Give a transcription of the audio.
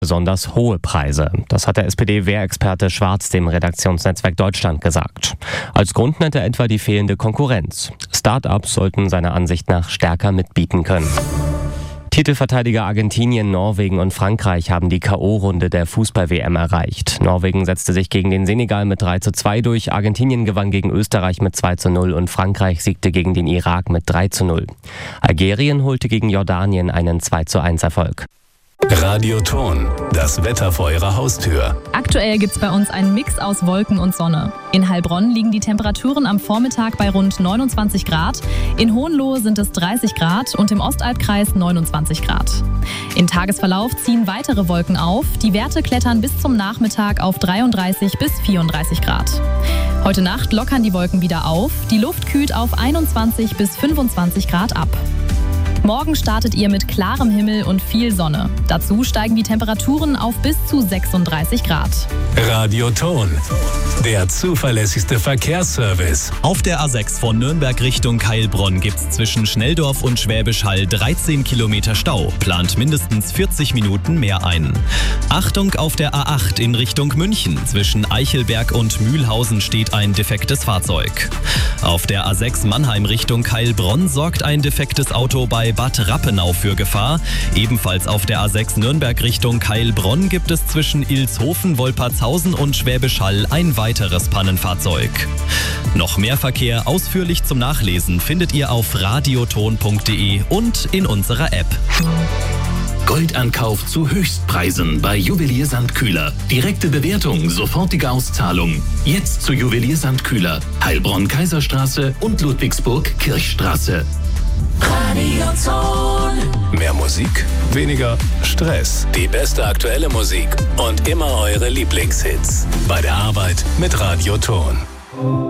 besonders hohe Preise. Das hat der SPD-Wehrexperte Schwarz dem Redaktionsnetzwerk Deutschland gesagt. Als Grund nennt er etwa die fehlende Konkurrenz. Start-ups sollten seiner Ansicht nach stärker mitbieten können. Titelverteidiger Argentinien, Norwegen und Frankreich haben die K.O.-Runde der Fußball-WM erreicht. Norwegen setzte sich gegen den Senegal mit 3:2 durch, Argentinien gewann gegen Österreich mit 2:0 und Frankreich siegte gegen den Irak mit 3:0. Algerien holte gegen Jordanien einen 2:1 Erfolg. Radioton, das Wetter vor Ihrer Haustür. Aktuell gibt's bei uns einen Mix aus Wolken und Sonne. In Heilbronn liegen die Temperaturen am Vormittag bei rund 29 Grad, in Hohenlohe sind es 30 Grad und im Ostalbkreis 29 Grad. Im Tagesverlauf ziehen weitere Wolken auf, die Werte klettern bis zum Nachmittag auf 33 bis 34 Grad. Heute Nacht lockern die Wolken wieder auf, die Luft kühlt auf 21 bis 25 Grad ab. Morgen startet ihr mit klarem Himmel und viel Sonne. Dazu steigen die Temperaturen auf bis zu 36 Grad. Radioton, der zuverlässigste Verkehrsservice. Auf der A6 von Nürnberg Richtung Heilbronn gibt's zwischen Schnelldorf und Schwäbisch Hall 13 Kilometer Stau. Plant mindestens 40 Minuten mehr ein. Achtung auf der A8 in Richtung München. Zwischen Eichelberg und Mühlhausen steht ein defektes Fahrzeug. Auf der A6 Mannheim Richtung Heilbronn sorgt ein defektes Auto bei Bad Rappenau für Gefahr. Ebenfalls auf der A6 Nürnberg Richtung Heilbronn gibt es zwischen Ilshofen, Wolpertshausen und Schwäbisch Hall ein weiteres Pannenfahrzeug. Noch mehr Verkehr ausführlich zum Nachlesen findet ihr auf radioton.de und in unserer App. Goldankauf zu Höchstpreisen bei Juwelier Sandkühler. Direkte Bewertung, sofortige Auszahlung. Jetzt zu Juwelier Sandkühler. Heilbronn-Kaiserstraße und Ludwigsburg-Kirchstraße. Radioton. Mehr Musik, weniger Stress. Die beste aktuelle Musik und immer eure Lieblingshits. Bei der Arbeit mit Radioton.